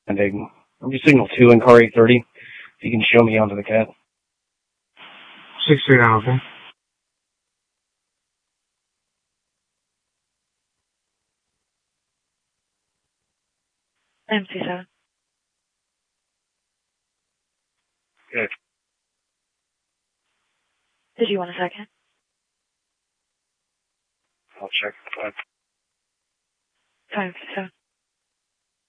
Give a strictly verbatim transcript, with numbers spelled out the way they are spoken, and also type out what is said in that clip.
And then you signal two in car eight thirty. If you can show me onto the cat. six three nine, okay? M C seven. Good. Did you want a second? I'll check. Five seven.